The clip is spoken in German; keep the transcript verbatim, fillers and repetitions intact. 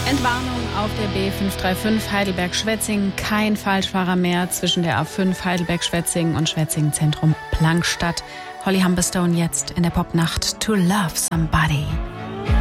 Entwarnung auf der B fünf drei fünf Heidelberg-Schwetzingen. Kein Falschfahrer mehr zwischen der A fünf Heidelberg-Schwetzingen und Schwetzingen-Zentrum Plankstadt. Holly Humberstone jetzt in der Popnacht To Love Somebody.